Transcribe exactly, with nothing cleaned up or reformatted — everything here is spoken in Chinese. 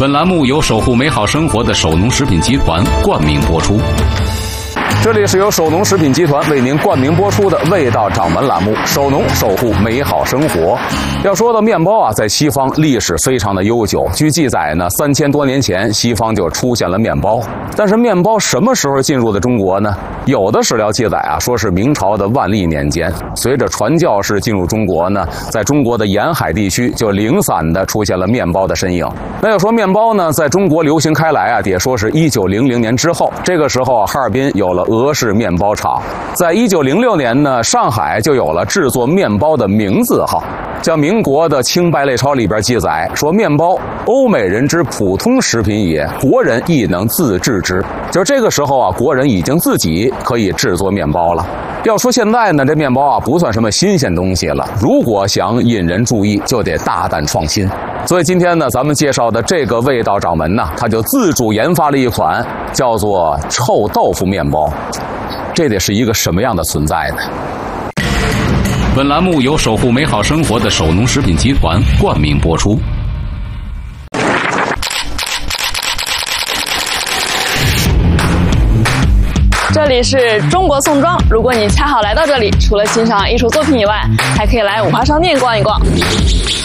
本栏目由守护美好生活的守农食品集团冠名播出。 这里是由守农食品集团为您冠名播出的味道掌门栏目，守农守护美好生活。要说到面包啊，在西方历史非常的悠久。据记载呢，三千多年前西方就出现了面包。但是面包什么时候进入的中国呢？有的史料记载啊，说是明朝的万历年间，随着传教士进入中国呢，在中国的沿海地区就零散的出现了面包的身影。那要说面包呢，在中国流行开来啊，得说是一九零零年之后。这个时候啊，哈尔滨有了俄式面包厂。在一九零六年呢，上海就有了制作面包的名字号。像民国的《清败类钞》里边记载说，面包欧美人之普通食品也，国人亦能自制之。就是这个时候啊，国人已经自己可以制作面包了。要说现在呢，这面包啊不算什么新鲜东西了，如果想引人注意，就得大胆创新。所以今天呢，咱们介绍的这个味道掌门呢，他就自主研发了一款叫做臭豆腐面包。这得是一个什么样的存在呢？ 本栏目由守护美好生活的守农食品集团冠名播出。 这里是中国宋庄，如果你恰好来到这里，除了欣赏艺术作品以外，还可以来五花商店逛一逛。